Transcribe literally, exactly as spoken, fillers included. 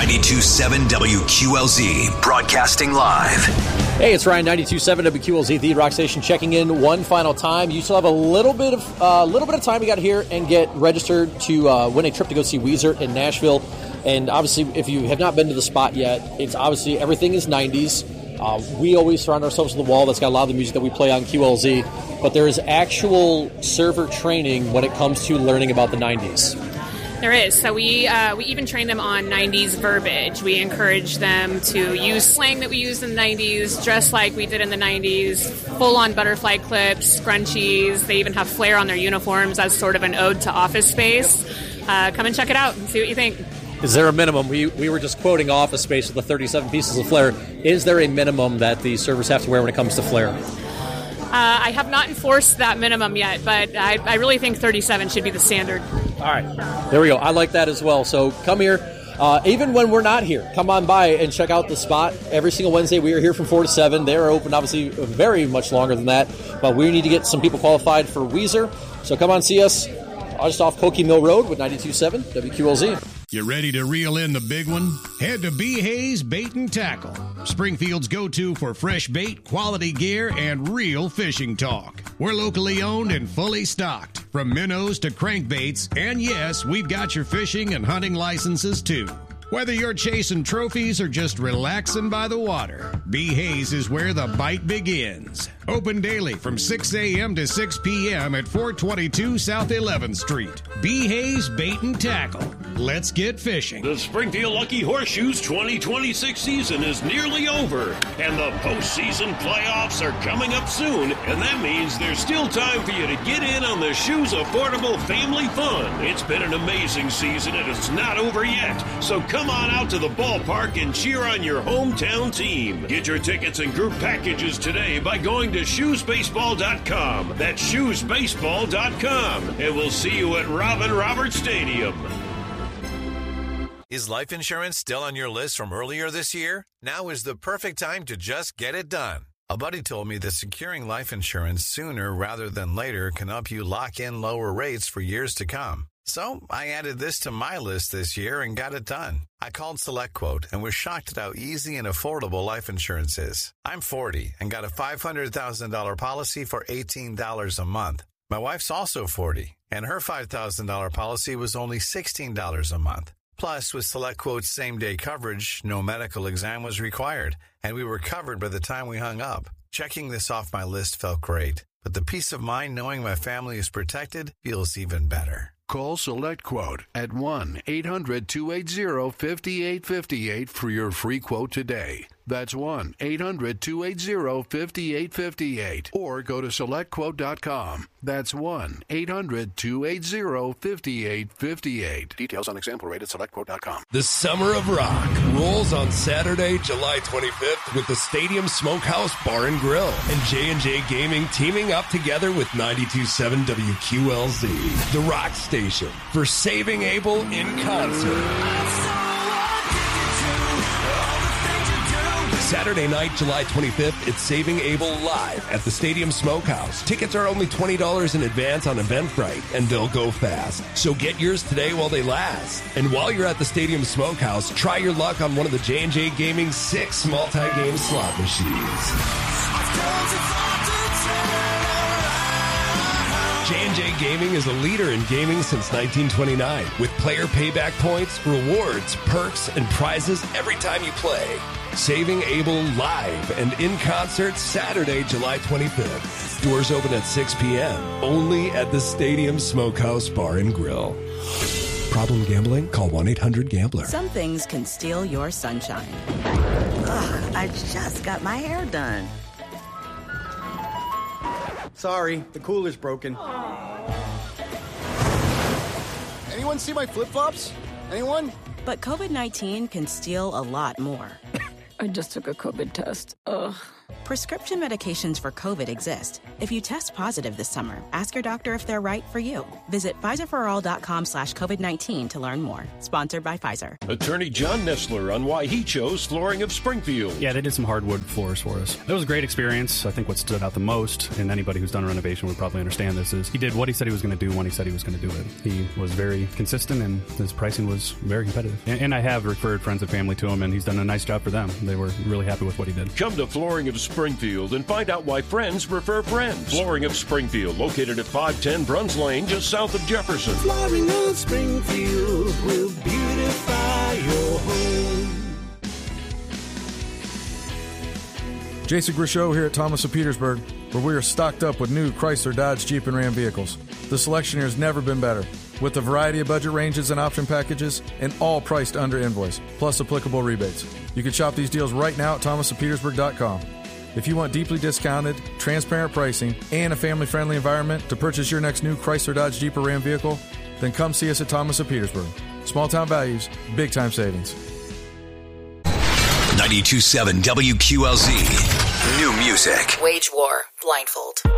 ninety-two point seven W Q L Z, broadcasting live. Hey, it's Ryan, ninety-two point seven W Q L Z, the Rock Station, checking in one final time. You still have a little bit of uh, little bit of time. You got to hear and get registered to uh, win a trip to go see Weezer in Nashville. And obviously, if you have not been to the spot yet, it's obviously everything is nineties. Uh, we always surround ourselves with the wall that's got a lot of the music that we play on Q L Z. But there is actual server training when it comes to learning about the nineties. There is. So we uh, we even train them on nineties verbiage. We encourage them to use slang that we used in the nineties, dress like we did in the nineties, full-on butterfly clips, scrunchies. They even have flair on their uniforms as sort of an ode to Office Space. Uh, come and check it out and see what you think. Is there a minimum? We we were just quoting Office Space with the thirty-seven pieces of flair. Is there a minimum that the servers have to wear when it comes to flair? Uh, I have not enforced that minimum yet, but I, I really think thirty-seven should be the standard. All right. There we go. I like that as well. So come here. Uh, even when we're not here, come on by and check out the spot. Every single Wednesday, we are here from four to seven. They are open, obviously, very much longer than that. But we need to get some people qualified for Weezer. So come on, see us just off Pokey Mill Road with ninety-two point seven W Q L Z. You ready to reel in the big one? Head to B. Hayes Bait and Tackle, Springfield's go-to for fresh bait, quality gear, and real fishing talk. We're locally owned and fully stocked, from minnows to crankbaits, and yes, we've got your fishing and hunting licenses too. Whether you're chasing trophies or just relaxing by the water, B. Hayes is where the bite begins. Open daily from six a.m. to six p.m. at four twenty-two South eleventh Street. B. Hayes Bait and Tackle. Let's get fishing. The Springfield Lucky Horseshoes twenty twenty-six season is nearly over, and the postseason playoffs are coming up soon, and that means there's still time for you to get in on the Shoes Affordable Family Fun. It's been an amazing season, and it's not over yet, so come on out to the ballpark and cheer on your hometown team. Get your tickets and group packages today by going to shoes baseball dot com. That's shoes baseball dot com, and we'll see you at Robin Roberts Stadium. Is life insurance still on your list from earlier this year? Now is the perfect time to just get it done. A buddy told me that securing life insurance sooner rather than later can help you lock in lower rates for years to come. So I added this to my list this year and got it done. I called SelectQuote and was shocked at how easy and affordable life insurance is. I'm forty and got a five hundred thousand dollars policy for eighteen dollars a month. My wife's also forty, and her five thousand dollars policy was only sixteen dollars a month. Plus, with SelectQuote's same-day coverage, no medical exam was required, and we were covered by the time we hung up. Checking this off my list felt great, but the peace of mind knowing my family is protected feels even better. Call SelectQuote at one eight hundred two eight zero five eight five eight for your free quote today. That's one eight hundred two eight zero five eight five eight. Or go to select quote dot com. That's one eight hundred two eight zero five eight five eight. Details on example rate at select quote dot com. The Summer of Rock rolls on Saturday, July twenty-fifth with the Stadium Smokehouse Bar and Grill and J and J Gaming teaming up together with ninety-two point seven W Q L Z. The Rock Station for Saving Abel in concert. Saturday night, July twenty-fifth, it's Saving Abel live at the Stadium Smokehouse. Tickets are only twenty dollars in advance on Eventbrite, and they'll go fast. So get yours today while they last. And while you're at the Stadium Smokehouse, try your luck on one of the J and J Gaming six multi-game slot machines. J and J Gaming is a leader in gaming since nineteen twenty-nine, with player payback points, rewards, perks, and prizes every time you play. Saving Abel live and in concert Saturday, July twenty-fifth. Doors open at six p.m. only at the Stadium Smokehouse Bar and Grill. Problem gambling? Call one eight hundred gambler. Some things can steal your sunshine. Ugh, I just got my hair done. Sorry, the cooler's broken. Anyone see my flip-flops? Anyone? But covid nineteen can steal a lot more. I just took a COVID test. Ugh. Prescription medications for COVID exist. If you test positive this summer, ask your doctor if they're right for you. Visit Pfizerforall.com slash COVID nineteen to learn more. Sponsored by Pfizer. Attorney John Nestler on why he chose Flooring of Springfield. Yeah, they did some hardwood floors for us. It was a great experience. I think what stood out the most, and anybody who's done a renovation would probably understand this, is he did what he said he was going to do when he said he was going to do it. He was very consistent, and his pricing was very competitive. And, and I have referred friends and family to him, and he's done a nice job for them. They were really happy with what he did. Come to Flooring of Springfield and find out why friends refer friends. Flooring of Springfield, located at five ten Bruns Lane, just south of Jefferson. Flooring of Springfield will beautify your home. Jason Grisho here at Thomas of Petersburg, where we are stocked up with new Chrysler, Dodge, Jeep, and Ram vehicles. The selection here has never been better, with a variety of budget ranges and option packages, and all priced under invoice, plus applicable rebates. You can shop these deals right now at thomas of petersburg dot com. If you want deeply discounted, transparent pricing, and a family-friendly environment to purchase your next new Chrysler, Dodge, Jeep, or Ram vehicle, then come see us at Thomas of Petersburg. Small-town values, big-time savings. ninety-two point seven W Q L Z. New music. Wage War. Blindfold.